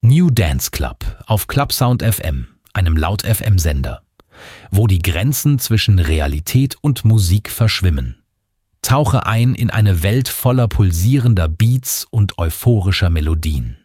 New Dance Club auf Clubsound FM, einem Laut-FM-Sender, wo die Grenzen zwischen Realität und Musik verschwimmen. Tauche ein in eine Welt voller pulsierender Beats und euphorischer Melodien.